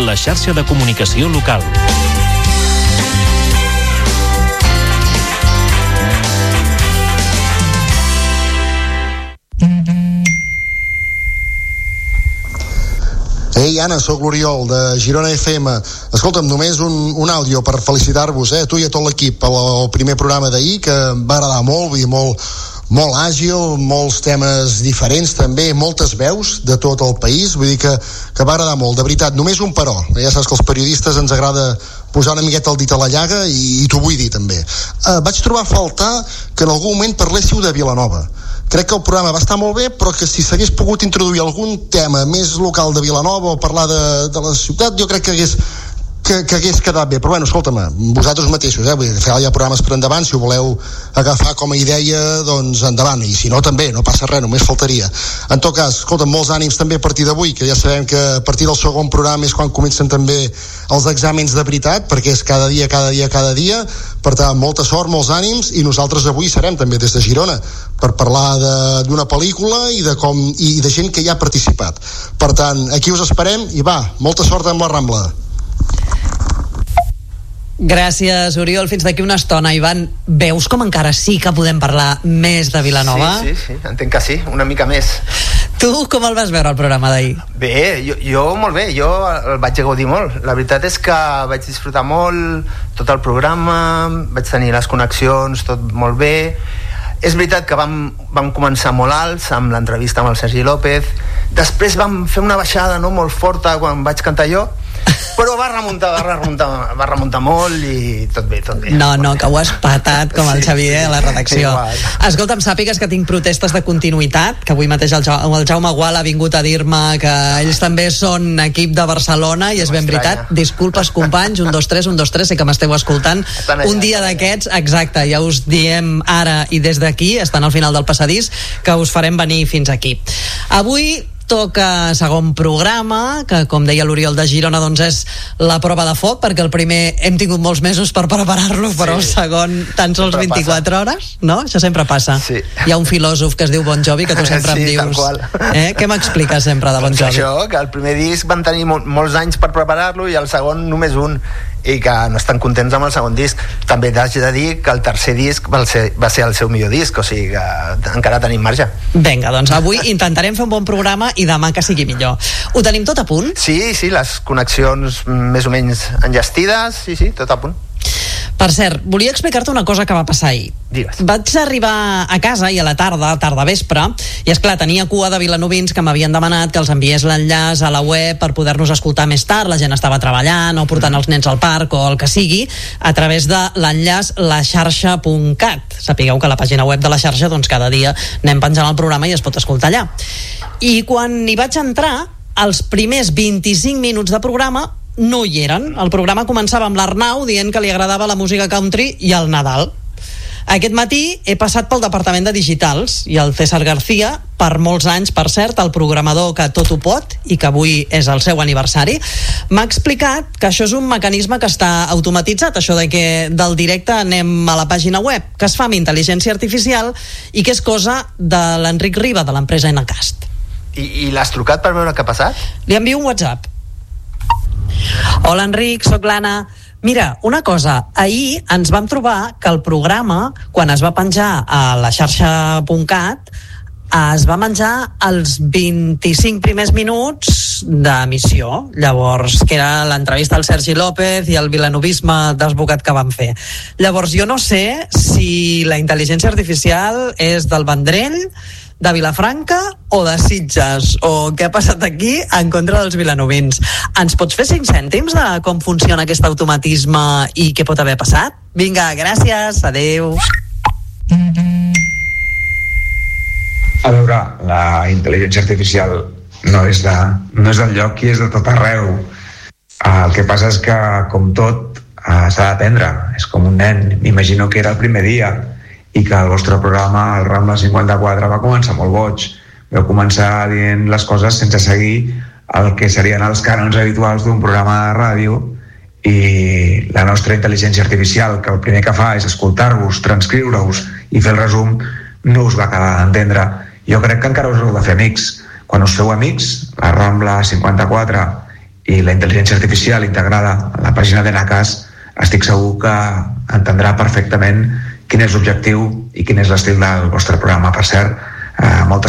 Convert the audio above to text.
la xarxa de comunicació local. Ei, Anna, soc l'Oriol, de Girona FM. Escolta'm, només un àudio per felicitar-vos, tu i a tot l'equip, el primer programa d'ahir, que va agradar molt, molt àgil, molts temes diferents també, moltes veus de tot el país, vull dir que va agradar molt, de veritat. Només un però, ja saps que als periodistes ens agrada posar una miqueta el dit a la llaga, i t'ho vull dir també. Vaig trobar a faltar que en algun moment parléssiu de Vilanova. Crec que el programa va estar molt bé, però que si s'hagués pogut introduir algun tema més local de Vilanova o parlar de la ciutat, jo crec que hagués quedat bé. Però bueno, escolta'm, vosaltres mateixos, vull dir, fer ja programes per endavant, si ho voleu agafar com a idea, doncs endavant, i si no també, no passa res, només faltaria. En tot cas, escolta'm, molts ànims també a partir d'avui, que ja sabem que a partir del segon programa és quan comencen també els exàmens de veritat, perquè és cada dia, per tant, molta sort, molts ànims, i nosaltres avui serem també des de Girona per parlar d'una pel·lícula i de gent que hi ha participat. Per tant, aquí us esperem i va, molta sort amb la Rambla. Gràcies, Oriol. Fins d'aquí una estona. Ivan, veus com encara sí que podem parlar més de Vilanova? Sí, entenc que sí, una mica més. Tu com el vas veure, el programa d'ahir? Bé, jo molt bé, jo el vaig gaudir molt. La veritat és que vaig disfrutar molt tot el programa, vaig tenir les connexions, tot molt bé. És veritat que vam començar molt alts amb l'entrevista amb el Sergi López, després vam fer una baixada molt forta quan vaig cantar jo, però va remuntar molt i tot bé. No, que ho has patat com el Xavier a la redacció. Escolta'm, sàpigues que tinc protestes de continuïtat, que avui mateix el Jaume Gual ha vingut a dir-me que ells també són equip de Barcelona, i és ben veritat. Disculpes, companys, 1, 2, 3, sé que m'esteu escoltant. Un dia d'aquests, exacte, ja us diem ara i des d'aquí, estan al final del passadís, que us farem venir fins aquí. Avui toca segon programa, que com deia l'Oriol de Girona, doncs és la prova de foc, perquè el primer hem tingut molts mesos per preparar-lo, però el segon tan sols 24 hores, no? Això sempre passa. Sí. Hi ha un filòsof que es diu Bon Jovi, que tu sempre em dius. Què m'expliques sempre de Bon Jovi? Això, que el primer disc van tenir molts anys per preparar-lo i el segon només un, i que no estan contents amb el segon disc. També t'haig de dir que el tercer disc va ser el seu millor disc, o sigui que encara tenim marge. Vinga, doncs avui intentarem fer un bon programa i demà que sigui millor. Ho tenim tot a punt? Sí, les connexions més o menys enllestides, sí, tot a punt. Per cert, volia explicar-te una cosa que va passar ahir. Digues. Vaig arribar a casa i a la tarda vespre, i esclar, tenia cua de vilanovins que m'havien demanat que els enviés l'enllaç a la web per poder-nos escoltar més tard. La gent estava treballant o portant els nens al parc o el que sigui, a través de l'enllaç laxarxa.cat. Sapigueu que a la pàgina web de la xarxa, doncs cada dia anem penjant el programa i es pot escoltar allà. I quan hi vaig entrar, els primers 25 minuts de programa no hi eren. El programa començava amb l'Arnau dient que li agradava la música country i el Nadal. Aquest matí he passat pel departament de digitals i el César García, per molts anys, per cert, el programador que tot ho pot i que avui és el seu aniversari, m'ha explicat que això és un mecanisme que està automatitzat, això de que del directe anem a la pàgina web, que es fa amb intel·ligència artificial i que és cosa de l'Enric Riba, de l'empresa Enacast. I l'has trucat per veure què ha passat? Li envio un WhatsApp. Hola Enric, sóc l'Anna. Mira, una cosa, ahir ens vam trobar que el programa, quan es va penjar a la xarxa.cat, es va menjar els 25 primers minuts d'emissió, llavors, que era l'entrevista al Sergi López i el vilanovisme desbocat que van fer. Llavors, jo no sé si la intel·ligència artificial és del Vendrell, de Vilafranca o de Sitges, o què ha passat aquí en contra dels vilanovins. Ens pots fer 5 cèntims de com funciona aquest automatisme i què pot haver passat? Vinga, gràcies, adeu. A veure, la intel·ligència artificial no és del lloc i és de tot arreu. El que passa és que, com tot, s'ha d'aprendre. És com un nen. M'imagino que era el primer dia i que el vostre programa, el Rambla 54, va començar molt boig. Vau començar dient les coses sense seguir el que serien els cànons habituals d'un programa de ràdio, i la nostra intel·ligència artificial, que el primer que fa és escoltar-vos, transcriure-us i fer el resum, no us va acabar d'entendre. Jo crec que encara us heu de fer amics. Quan us feu amics, la Rambla 54 i la intel·ligència artificial integrada a la pàgina d'Enacàs, estic segur que entendrà perfectament quin és l'objectiu i quin és l'estil del vostre programa. Per cert, molta